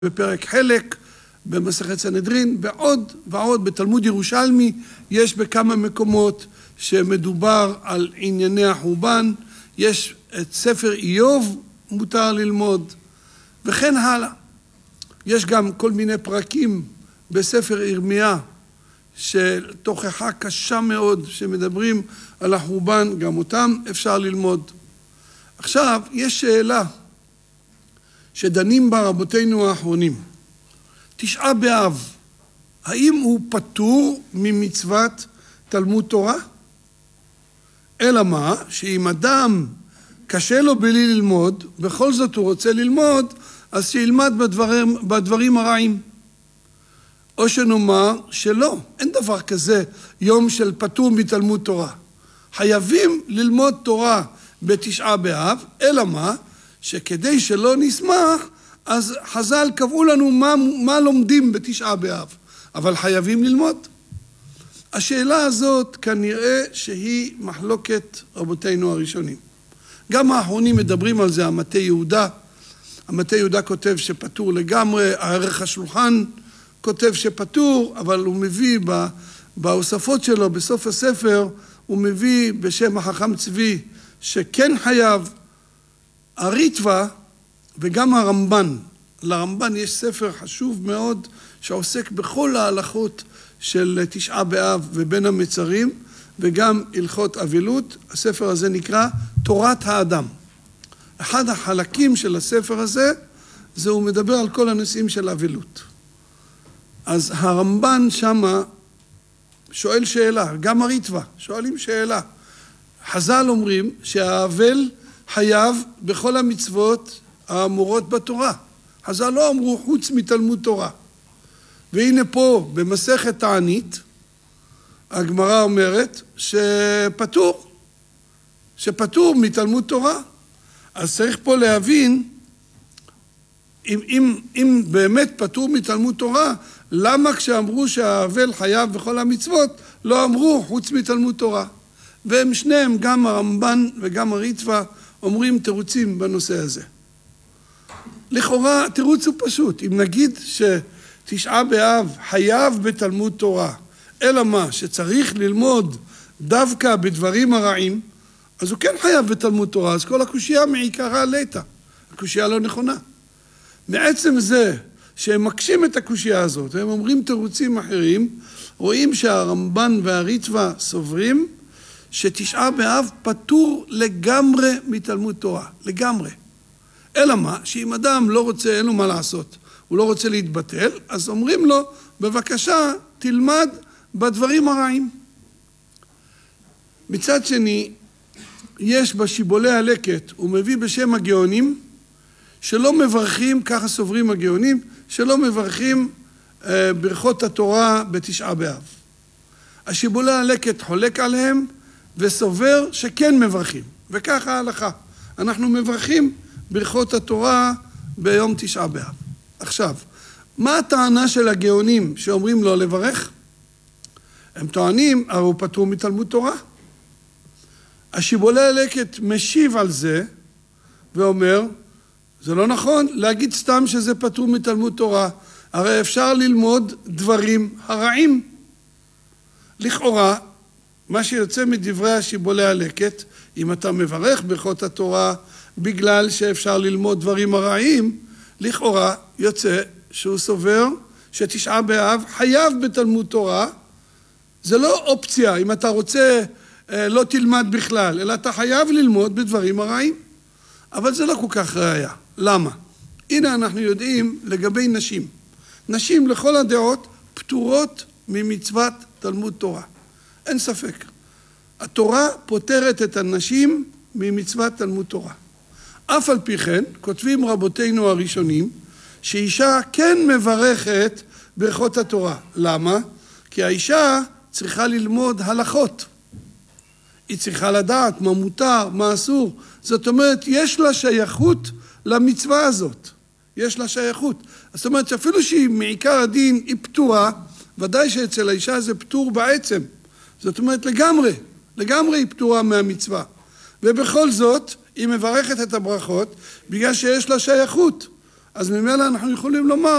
בפרק חלק, במסכת סנהדרין, ועוד ועוד בתלמוד ירושלמי יש בכמה מקומות שמדובר על ענייני החורבן, יש את ספר איוב מותר ללמוד וכן הלאה. יש גם כל מיני פרקים בספר ירמיה של תוכחה קשה מאוד שמדברים על החורבן, גם אותם אפשר ללמוד. עכשיו יש שאלה שדנים בה רבותינו האחרונים. תשעה באב, האם הוא פטור ממצוות תלמוד תורה? אלא מה? שאם אדם קשה לו בלי ללמוד, בכל זאת הוא רוצה ללמוד, אז שילמד בדברים הרעים. או שנאמר שלא, אין דבר כזה יום של פטור מתלמוד תורה. חייבים ללמוד תורה בתשעה באב, אלא מה? שכדי שלא נשמח, אז חז"ל קבעו לנו מה לומדים בתשעה באב, אבל חייבים ללמוד. השאלה הזאת כנראה שהיא מחלוקת רבותינו הראשונים. גם האחרונים מדברים על זה, המטה יהודה. המטה יהודה כותב שפטור לגמרי, הערך השולחן כותב שפטור, אבל הוא מביא בהוספות שלו, בסוף הספר, הוא מביא בשם החכם צבי שכן חייב. הריטווה וגם הרמב"ן, לרמב"ן יש ספר חשוב מאוד שעוסק בכל ההלכות של תשעה באב ובין המצרים וגם הלכות אבלות. הספר הזה נקרא תורת האדם. אחד החלקים של הספר הזה זה הוא מדבר על כל הנושאים של אבלות. אז הרמב"ן שמה שואל שאלה, גם הריטווה שואלים שאלה. חז"ל אומרים שהאבל חייב בכל המצוות האמורות בתורה. חז"ל לא אמרו חוץ מתלמוד תורה. והנה פה במסכת תענית, הגמרא אומרת שפטור מתלמוד תורה. אז צריך פה להבין, אם באמת פטור מתלמוד תורה, למה כשאמרו שהאבל חייב בכל המצוות, לא אמרו חוץ מתלמוד תורה? והם שניהם, גם הרמב"ן וגם הריטווה, אומרים תירוצים בנושא הזה. לכאורה תירוץ הוא פשוט. אם נגיד שתשעה באב חייב בתלמוד תורה, אלא מה? שצריך ללמוד דווקא בדברים הרעים, אז הוא כן חייב בתלמוד תורה, אז כל הקושייה מעיקרה ליתא. הקושייה לא נכונה. מעצם זה שהם מקשים את הקושייה הזאת, והם אומרים תירוצים אחרים, רואים שהרמב"ן והריטווה סוברים, שתשעה באב פטור לגמרי מתלמוד תורה, לגמרי. אלא מה? שאם אדם לא רוצה, אין לו מה לעשות, הוא לא רוצה להתבטל, אז אומרים לו, בבקשה, תלמד בדברים הרעים. מצד שני, יש בשיבולי הלקט, הוא מביא בשם הגאונים, שלא מברכים, ככה סוברים הגאונים, שלא מברכים ברכות התורה בתשעה באב. השיבולי הלקט חולק עליהם, וסובר שכן מברכים, וככה ההלכה. אנחנו מברכים ברכות התורה ביום תשעה באב. עכשיו, מה הטענה של הגאונים שאומרים לו לברך? הם טוענים, הרי הוא פטור מתלמוד תורה. השיבולי הלקט משיב על זה, ואומר, זה לא נכון להגיד סתם שזה פטור מתלמוד תורה, הרי אפשר ללמוד דברים הרעים. לכאורה, מה שיוצא מדברי השיבולי הלקט, אם אתה מברך ברכות התורה בגלל שאפשר ללמוד דברים הרעים, לכאורה יוצא שהוא סובר שתשעה באב חייב בתלמוד תורה. זה לא אופציה, אם אתה רוצה לא תלמד בכלל, אלא אתה חייב ללמוד בדברים הרעים. אבל זה לא כל כך ראיה. למה? הנה אנחנו יודעים לגבי נשים. נשים לכל הדעות פטורות ממצוות תלמוד תורה. אין ספק. התורה פותרת את הנשים ממצוות תלמוד תורה. אף על פי כן, כותבים רבותינו הראשונים, שאישה כן מברכת ברכות התורה. למה? כי האישה צריכה ללמוד הלכות. היא צריכה לדעת מה מותר, מה אסור. זאת אומרת, יש לה שייכות למצווה הזאת. יש לה שייכות. זאת אומרת, שאפילו שהיא מעיקר הדין היא פטורה, ודאי שאצל האישה זה פטור בעצם. זאת אומרת, לגמרי היא פטורה מהמצווה. ובכל זאת, היא מברכת את הברכות בגלל שיש לה שייכות. אז ממילא אנחנו יכולים לומר